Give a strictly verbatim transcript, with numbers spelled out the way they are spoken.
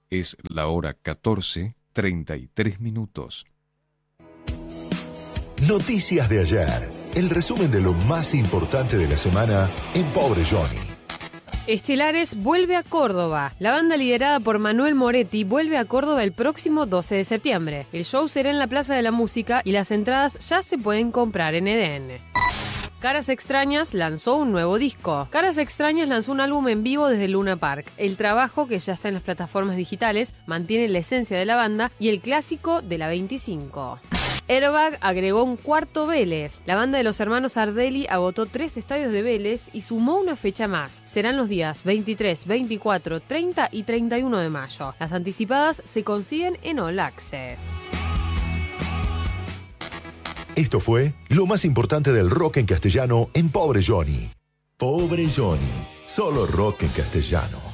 Es la hora catorce, treinta y tres minutos. Noticias de ayer. El resumen de lo más importante de la semana en Pobre Johnny. Estelares vuelve a Córdoba. La banda liderada por Manuel Moretti vuelve a Córdoba el próximo doce de septiembre. El show será en la Plaza de la Música y las entradas ya se pueden comprar en E D N. Caras Extrañas lanzó un nuevo disco. Caras Extrañas lanzó un álbum en vivo desde Luna Park. El trabajo, que ya está en las plataformas digitales, mantiene la esencia de la banda y el clásico de la veinticinco. Airbag agregó un cuarto Vélez. La banda de los hermanos Ardelli agotó tres estadios de Vélez y sumó una fecha más. Serán los días veintitrés, veinticuatro, treinta y treinta y uno de mayo. Las anticipadas se consiguen en All Access. Esto fue lo más importante del rock en castellano en Pobre Johnny. Pobre Johnny, solo rock en castellano.